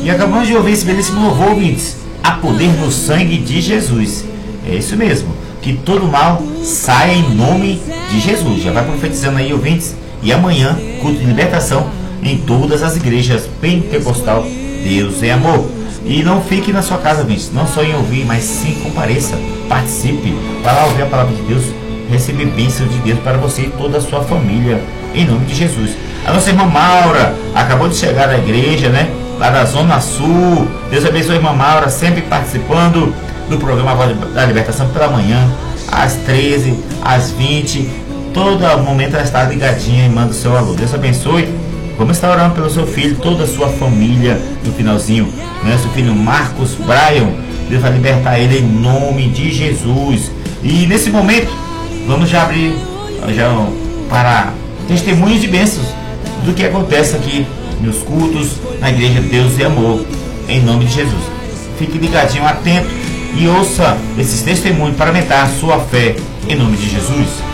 E acabamos de ouvir esse belíssimo louvor, ouvintes. Há poder no sangue de Jesus. É isso mesmo. Que todo mal saia em nome de Jesus. Já vai profetizando aí, ouvintes. E amanhã, culto de libertação em todas as igrejas pentecostal. Deus é amor. E não fique na sua casa, ouvintes. Não só em ouvir, mas sim compareça. Participe. Vá lá ouvir a palavra de Deus. Receber bênção de Deus para você e toda a sua família. Em nome de Jesus. A nossa irmã Maura acabou de chegar da igreja, né? Lá da Zona Sul. Deus abençoe a irmã Maura, sempre participando do programa Voz da Libertação pela manhã, às 13, às 20. Todo momento ela está ligadinha e manda o seu alô. Deus abençoe. Vamos estar orando pelo seu filho, toda a sua família no finalzinho, né? Seu filho Marcos Brian. Deus vai libertar ele em nome de Jesus. E nesse momento, vamos já abrir para testemunhos de bênçãos do que acontece aqui nos cultos, na igreja Deus e Amor, em nome de Jesus. Fique ligadinho, atento e ouça esses testemunhos para aumentar a sua fé, em nome de Jesus.